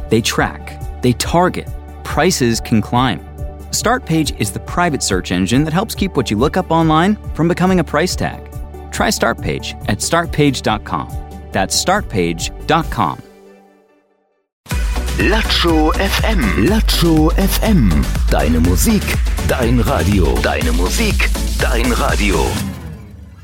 They track, they target, prices can climb. Startpage is the private search engine that helps keep what you look up online from becoming a price tag. Try Startpage at startpage.com. That's startpage.com. Latscho FM. Latscho FM. Deine Musik, dein Radio. Deine Musik, dein Radio.